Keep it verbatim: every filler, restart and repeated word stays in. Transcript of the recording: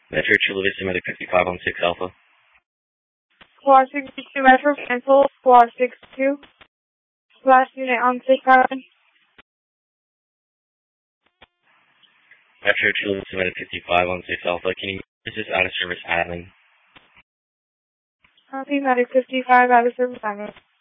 Metro Chula Vista Medic fifty-five on six Alpha. Squad sixty-two Metro, cancel. Squad sixty-two. Last unit on six Island. Metro Chula Vista Medic fifty-five on six Alpha. Can you, this is out of service admin. Copy, Medic fifty-five, out of service admin.